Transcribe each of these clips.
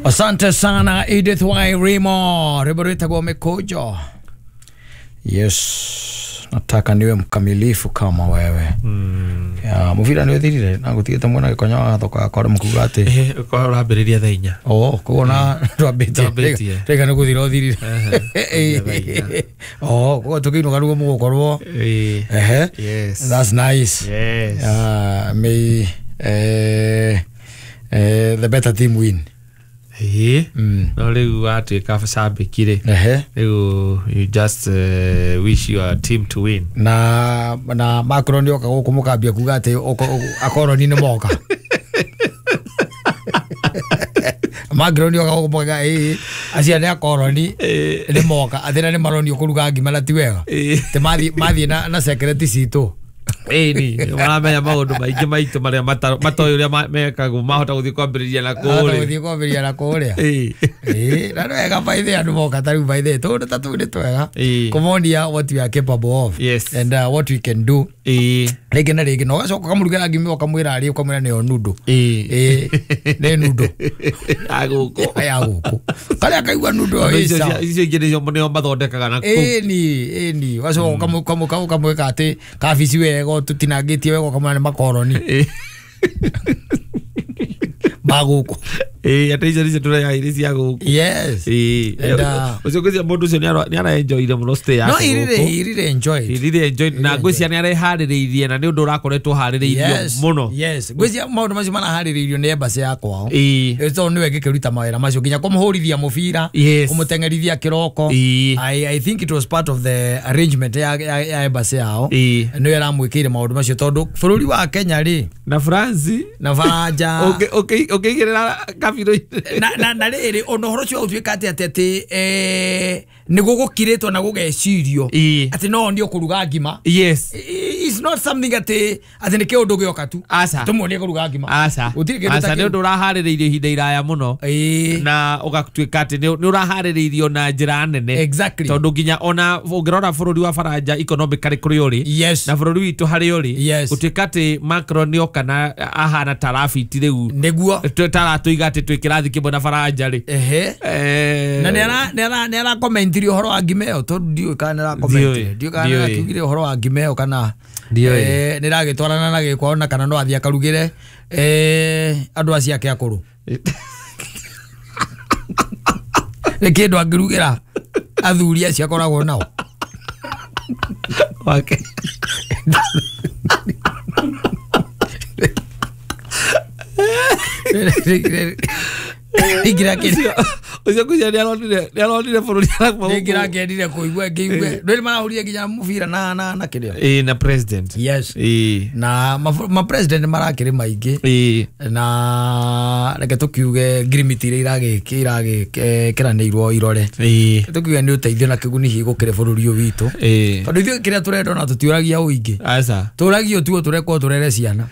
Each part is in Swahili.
Asante sana Edith Wairimo, Reborita Gome Kojo. Yes, nataka niwe mkamilifu kama wewe. Ya, muvira niwe thirire na gutigite mwana gikonyo gathoka akore mukuga ati ko urambiriria thainya. Kuona twambitie. Rega no guthira uthirire. Ko tukinuga rugo mugukorwo. Yes. That's nice. Yes. May the better team win. No regu atuika shabikire. You just wish your team to win. Na Macron ndio kumukambia kuga ati akoroni ni moka. Macron ndio kumukambia acia ne akoroni ni moka athira ni maroni okuruga ngima ti wega. Te mathi na secretary cito. Ni maramenya maundu maingi maitu maria matoy uria mekagu mahota guthii kwambiriria na kuri guthii kwambiriria na kuria na wega baithe andu moka tariu baithe tu ni twega kumonia what we are capable of. Yes. And what we can do rege na rege no gacoka kamurugera ngimi okamwira ari okamwira ne nudo ne nudo aguko kale akaigwa nudo icio ingire mo mathondekaga na ku ni gacoka kamweka ati kabici wego tutinangitie wego kamwana makoroni maguko ataiza tura ya irisi ya guko. Yes. Ucio kwisia mundu cio ni ara enjoy the most stay ya. No, he really enjoy na gwisia ni ara haririirie na ni undu urakoretwo haririirio muno. Yes, gwisia maundu macio mana haririirio ni embassy yakwa. Eto ni wege kiruta mawira macio kinya kumuhurithia mubira, kumutengerithia kiroko. I think it was part of the arrangement ya embassy yao. No era mwikire maundu macio tondu bururi wa Kenya ri na France na Faraja. Okay girera kabiro na riri ono horo cio utwika ati ni gugukiritwo na gugecirio ati no ndio kuruga ngima. Yes, it's not something ati ni kiundu gioka tu tumone kuruga ngima asa ni undu urahaririirio hinda iraya muno na ugatuika ati ni urahaririirio na njira nene. Exactly. Tondu nginya ona ungirora bururi wa Faraja economically kuri uri na bururi witu hari uri gutuika ati Macron ni okana ahana tarafiti riu niguo taratuiga ati twikirathi kimwe na Faraja ri na nera commentiri horo wa ngimeo tondu ndio kana commentiri ndio kana kiugire horo wa ngimeo kana niragitwarana na gikona kana no athia karugire andu aciake akuru kindu angirugira athuri acio akoragwo nao wake igira kiri ucio kuja ni alonire bururi arakuma igira kendire kuigwa ngiigwe ndiri marahuria ginya mubira na kirio na president. Yes. Na ma president marakiri maingi na reke tukiuge grimiti irage kiranirwo irore tukiuge ni uteithio na kiguni hi gukire bururi witu tondu ithio kiria turenda na tutiuragia uingi turagio tuo turekwo turere ciana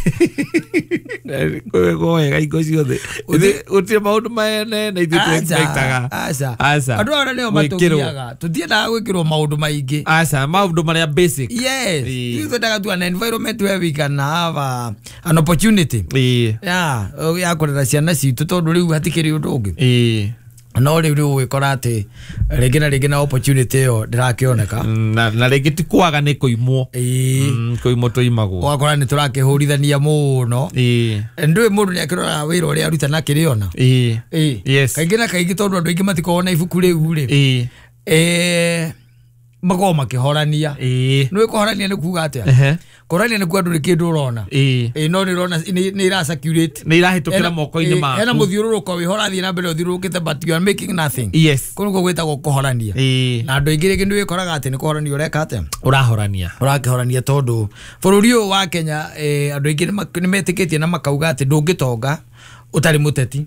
kwego wega ingo ciothe utie maundu maene na ithu twektaga andu ara leo matugiaga tutiendaga gwikirwo maundu maingi maundu maria basic. Yes, ithu ndaga tu an environment where we can have an opportunity ya kurera ciana citu tondu riu hatikiri undu ungi no riu wikora ati rigi na opportunity yo ndirakioneka na rigi ti kwaga ni kuimwo kuimwo tuimagwo wakora ni turakihurithania muno ndui mundu ni akirora wira uria aruta na kiriona kaingi na kaingi tondu andu aingi matikona ibuku riu ri mago makihorania no ikuhorania ni kuga atia korania ni kwandu rikindu urona no ni rona ni ira circulate ni irahitukira moko-ini maku ena muthiururuko wihorathie na mbere uthirurukite but you are making nothing. Kunugo gwitagwo kuhorania na andu aingi ringi ni wikoraga ati ni kuhorania ureka atia urakihorania tondu bururi uyu wa Kenya andu aingi ni metikitie na makauga ati ndungitonga utari muteti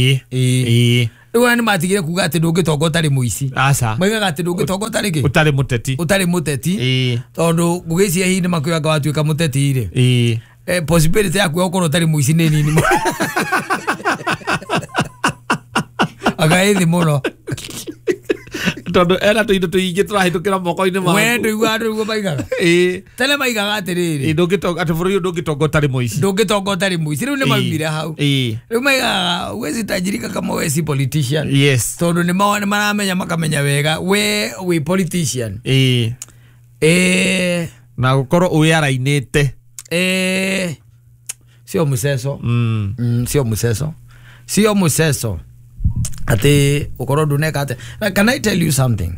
ni matigire kuga ati ndungitonga utari muici maigaga ati ndungitonga utari muteti tondu ngugiciria hihi ni makwiraga watuika muteti ri possibility yaku ukorwo utari muici ni nini agaithi muno Todo era tu indo tu ige turahitukira moko-ini ma. We nduigua andu maigaga. Tele maigaga atiriri. Ndungitoga ati bũrũri ndungitoga utari muici. Ndungitoga utari muici. Riu ni maumire hau. Riu maigaga wezi tajirika kama we si politician. Yes. Tondu ni maramenya makamenya wega we politician. Na gukorwo uyarainite. Sio museso. Sio museso. Sio museso. Ate ukorwo nduneka ate. Can I tell you something?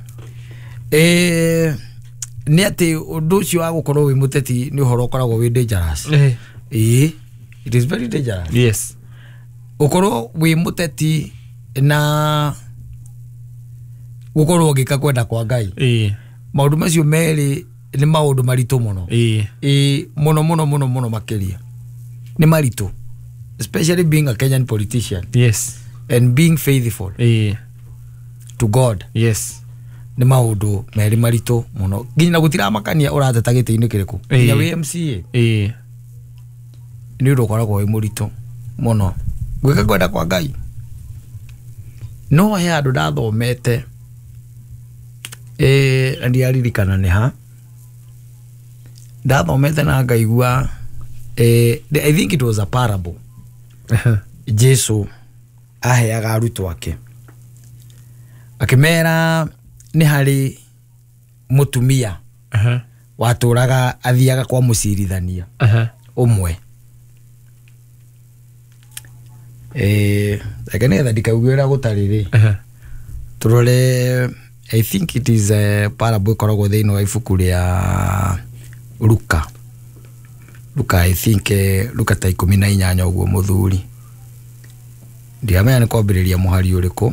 Ni ati undu ucio wa gukorwo wi muteti ni uhoro ukoragwo wi dangerous. It is very dangerous. Yes. Ukorwo wi muteti na gukorwo gika kwenda kwa Ngai. Maundu macio meri ni maundu maritu muno. Muno makiria. Ni maritu. Especially being a Kenyan politician. Yes. And being faithful to God. Yes. Ni maundu meri maritu muno. Nginya gutira makania urateta giti-ini kiriku. Nginya wi MCA. Ni ukoragwo wi muritu muno. Gwika kwenda kwa Ngai. No he andu ndathomete. Ndiaririkana ni ha. Ndathomete na ngaigua. I think it was a parable. Jesu aheaga arutwo ake. Akimera ni hari mutumia. Waturaga athiaga kwa mucirithania. Umwe. Akenetha ndikaugwira gutariri. Turore I think it is a parable koragwo thiini wa ibuku ria Luka. I think Luka ta 18 uguo muthuri. Ndiamenya ni kwambiriria muhari uriku.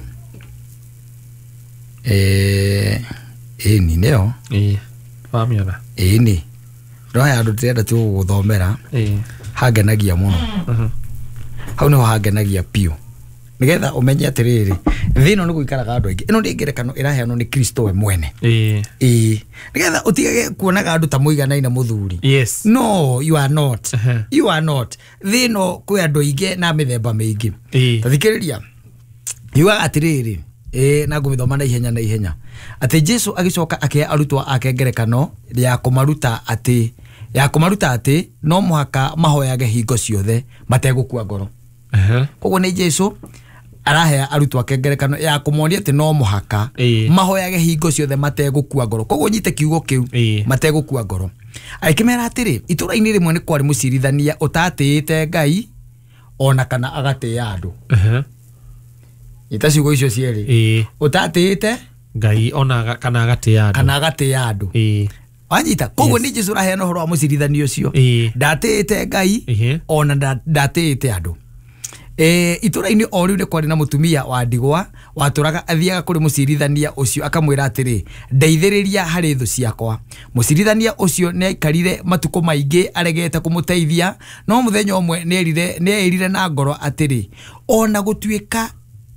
Ni neo. Famiona. Ni. Ndo ya andu tirenda tu guthomera. Hagenagia muno. Hau ni hagenagia pio. Nigetha umenye atiriri thino ni guikaraga andu aingi ino ndi ngerekano iraheanwo ni Kristo we mwene. Nigetha utigage kuonaga andu ta muiganaine muthuri. Yes. No, you are not. You are not. Thino kwi andu aingi na mithemba mingi. Tathikiriria. Yuga atiriri na ngumithoma na ihenya. Ati Jesu agicoka akia arutwa ake ngerekano ya kumaruta ati no muhaka mahoyage hingo ciothe mategukua ngoro. Koguo ni Jesu arahe arutwo ake ngerekano ya kumonia ati no muhaka mahoyage hingo ciothe mategukua ngoro. Koguo nyite kiugo kiu mategukua ngoro. Aikimera atiri itura-ini rimwe ni kwari mucirithania utatĩĩte Ngai ona kana agatia andu. Itaciugo icio cieri. Utatĩĩte Ngai ona kana agatia andu. Wanyita koguo ni Jesu arahe no horo wa mucirithanio ucio. Ndatĩĩte Ngai ona ndatĩĩte andu. Itura-ini o riu ni kwari na mutumia wa ndigwa waturaga athiaga kuri mucirithania ucio akamwira atiri ndeithiriria hari thu ciakwa. Mucirithania ucio ni aikarire matuko maingi aregete kumuteithia no muthenya umwe ni erire na ngoro atiri ona gutuika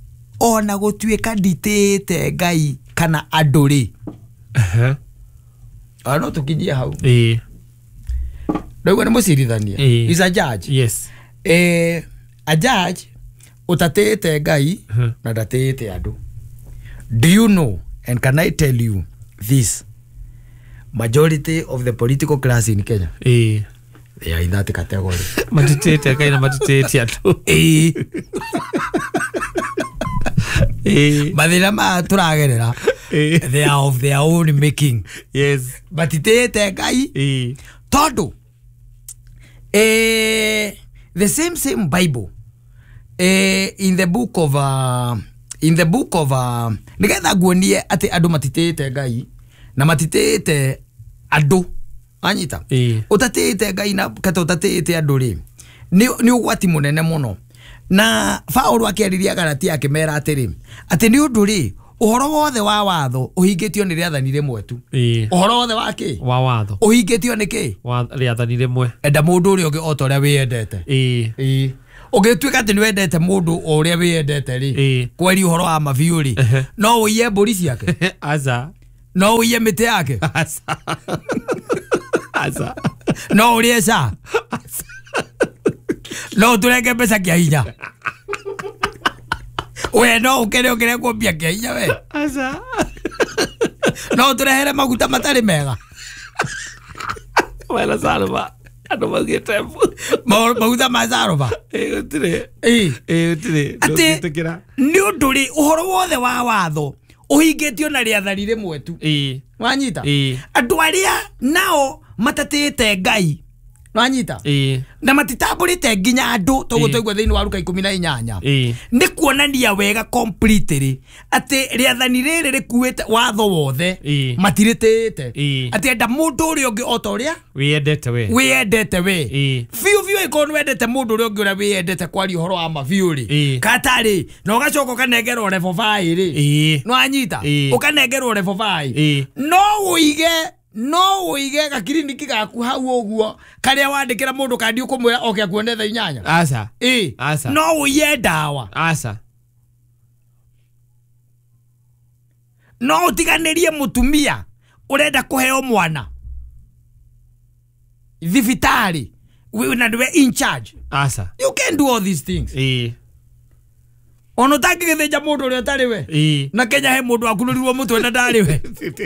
nditĩĩte Ngai kana andu ri. No tukinyia hau. Ndio ni mucirithania. Is a judge. Yes. A judge utatĩĩte Ngai na ndatĩĩte andu. Do you know and can I tell you this? Majority of the political class in Kenya. They are in that category. Matitĩĩte Ngai na matitĩĩte andu. Mathina ma turagerera. They are of their own making. Yes. Matitĩĩte Ngai. Tondu the same Bible in the book of nigetha nguonie ati andu matitĩĩte Ngai na matitĩĩte andu. Anyita. Utatĩĩte Ngai na kata utatĩĩte andu ri ni ugwati munene muno. Na Paulo akiariria Galatia akimera atiri ati ni undu ri uhoro wothe wa watho uhingitio ni riathani rimwe tu. Uhoro wothe wa ki wa watho uhingitio ni ki wa riathani rimwe. Enda mundu uri ungi ota uria wiyendete. Ugituika ati ni wendete mundu uria wiyendete ri kweri uhoro wa mabiu ri no uiye mburi ciake. Aza. No uiye miti yake. Aza. No urie ca. No turenge mbeca kia hinya. We no ukere kumbia kia hinya we. Aza. No turehere maguta matari mega. Wala salva. Ando magete. Maguta mazarova. Utire. Utire. Ate ni unduri uhoro wothe wa watho uhingetio na riathani rimwe tu. Wanyita. Andu aria nao matatite Ngai. Wanyita. Na matitamburite nginya andu togutoigwa thiini wa Luka 18. Ni kuonania wega completely ati riathani riri rikuite watho wothe matiritite. Ati enda mundu uri ungi otoria wiendete we. Fiu ikono wendete mundu uri ungi ura wiendete kwari uhoro wa mafiuri. Katari no gacoka kanengerwo level 5 ri. No anyita. Ukanengerwo level 5. No uige ga kiriniki gaku hau oguo karia wandikira mundu kandi ukumwira oke akuone tha 8. Asa. No uye dawa. No utiganirie mutumia urenda kuheo mwana thibitari we na we in charge. You can do all these things. Ono taki githinja mundu uri utari we. Na Kenya he mundu akunurirwo mutwe na ndari we.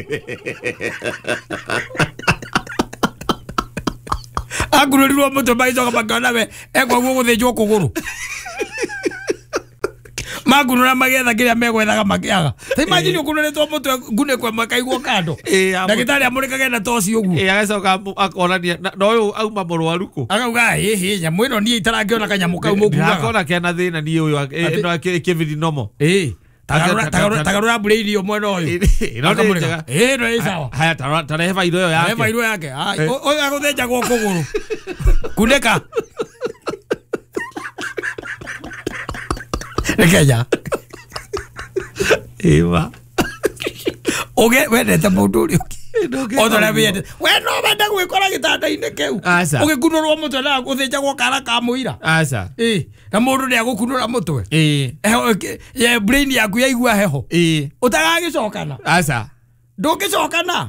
Akunurirwo mutwe baizo kabagana we ekwa guthinjwo kuguru. Magunura magetha kiria megwethaga makiaga. Ta imagine ukunuritwo mutwe ngune kwa makaigwo kando. Ndagitari amurikage na toci ugu. Agacoka akonania no uyu auma murwaru ku. Akauga nyamu ino nie itarangiona kanyamu kau mukuga. Akona kena thina nie uyu ino kividi nomo. Tagarura brain yo mwena uyu. No isawa. Haya tarehe fairo yo yake. Fairo yake. Oyo aguthenja gwo kuguru. Kuneka. Kenya. Eva. Oge wendete mundu uri. Othora wende. We no wenda gwikora gitanda-ini kiu. Ugikunurwo mutwe na guthinjagwo kara ka muira. Na mundu ni agukunura mutwe. Ye brain yaku yaigua heho. Utagagicokana. Ndungicokana.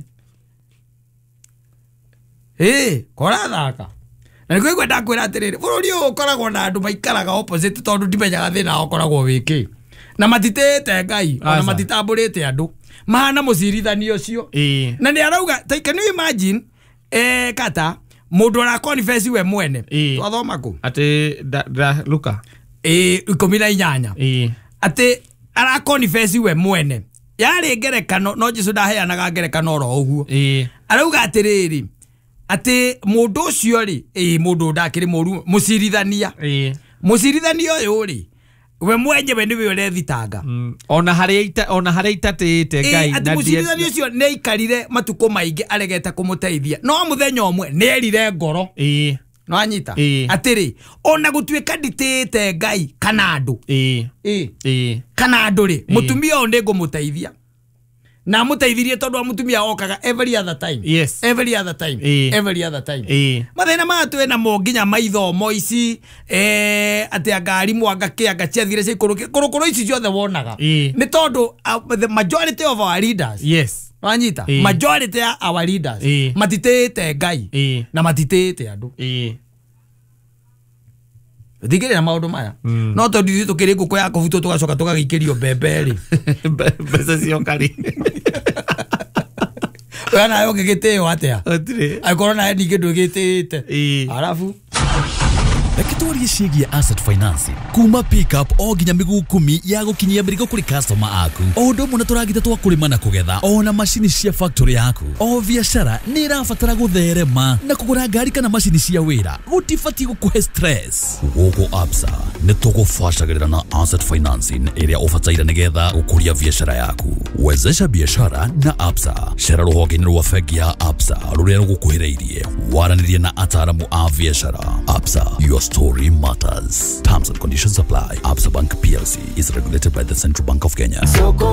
Kora thaka. Na niguo igwenda kwira atiriri bururi uyu ukoragwo na andu maikaraga opposite tondu ndimenyaga thina okoragwo wiki na matitete Ngai ona matitamburite andu mahana mucirithanio ucio na ni arauga can you imagine kata mundu ara confess we mwene twathoma ku ati Luka 18 ati ara confess we mwene yari ngerekano no Jesu ndaheanaga ngerekano ro uguo arauga atiriri ate mundu ucio ri mundu ndakiri muru mucirithania uyu ri we mwenye we niwe urethitanga ona haria itatite Ngai na mucirithania ucio ne ikarire matuko maingi aregete kumuteithia no muthenya omwe ne erire ngoro no anyita atiri ona gutuika nditite Ngai kana andu kana andu ri mutumia o ndingumuteithia na muteithirie tondu wa mutumia okaga every other time. Mathina matu ena monginya maithomo ici ati angari mwanga kianga ciathire cia kurukuru ici ciothe wonaga ni tondu the majority of our leaders wanyita majority ya our leaders matitete Ngai na matitete andu thigire na maundu maya no tondu ithu tukiri nguku ya kubuto tugacoka tugagikirio mbembe ri mbeca cio kari wana yo gigiteo atia akoro na ndi kindu gitite arafu Rekitoria ciĩgiĩ asset finance kuma pick up o nginya mĩguũ 10 ya gũkinyia mĩrigo kũrĩ customer aku o ũndũ ũmwe na tũragita twa kũrĩma na kũgetha ona macini cia factory yaku o biacara nĩ ĩrabatara gũtherema na kũgũra ngari kana macini cia wĩra gũtibatiĩ gũkũhe stress gũkũ Absa nĩ tũgũbacagĩrĩra na asset financing ĩrĩa ũbataire nĩgetha gũkũria biacara yaku wezesha biashara na Absa cera rũhonge-inĩ rwa bengi ya Absa rũrĩa rũgũkuhĩrĩirie waranĩrie na ataaramu a biashara Absa your story matters. Terms and conditions apply. Absa Bank PLC is regulated by the Central Bank of Kenya.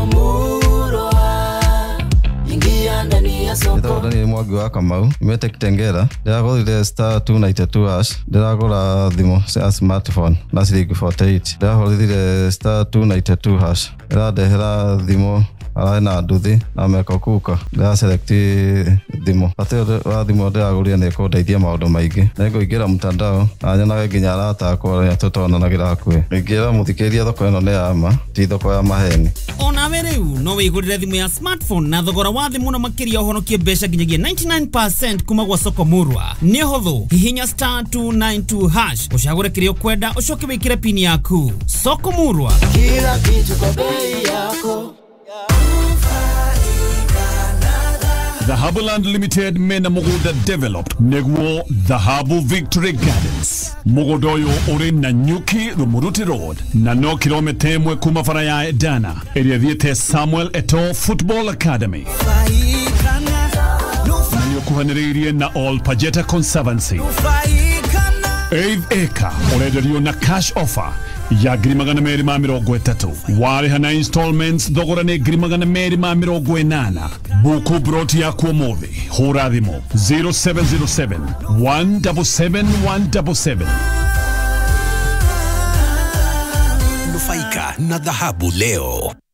Nitawatani Mwangi wa Kamau imete Kitengela ndagurire star 292 ndagura thimo cia smartphone na ciringi 48 ndahorithire star 292 ndahera thimo arae na nduthi na meko kuka ndira select thimu ati wa thimu ndiraguria ni kundeithia maundu maingi niguingira mtandao na nyonage nginya arata akwa ya tutonanagira hakuhi ingira muthikiria thoko ino ni ama ti thoko ya maheni onawe riu no wigurire thimu ya smartphone na thogora wa thimu na makiria uhonokie mbeca nginyagia 99% kuma gwa Soko Murwa ni huthu hihinya *292# ucagure kiria ukwenda ucoke wikire pin yaku Soko Murwa kila kitu kwa bei yako. Dhahabuland Limited mena muguda developed negwo Dhahabu Victory Gardens mugodoyo uri na nyuki Rumuruti Road na no kilomita imwe kuma faraya Edana area thiete Samuel Eto'o Football Academy na yokuhaniririe na All Pajeta Conservancy 8 acre urenderio na cash offer ya $230,000 wariha na installments thogora ni $280,000 buku broti ya kuomothi hura thimo 0707 177 177 nufaika na dhahabu leo.